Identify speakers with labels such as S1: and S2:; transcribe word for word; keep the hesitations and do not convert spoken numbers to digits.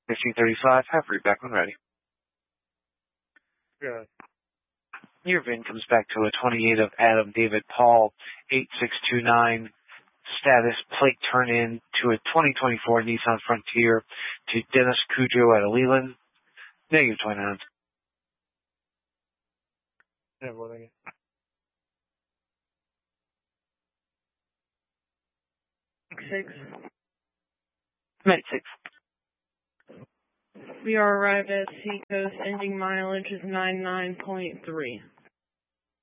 S1: fifteen thirty-five, have read back when ready.
S2: Good.
S1: Your V I N comes back to a twenty-eight of Adam David Paul, eight six two nine. Status plate turn in to a twenty twenty-four Nissan Frontier to Dennis Cujo at Leland. Negative twenty-nine.
S2: Yeah, well, thank you.
S3: Six.
S1: ninety-six.
S3: We are arrived at Seacoast. Ending mileage is ninety-nine point three.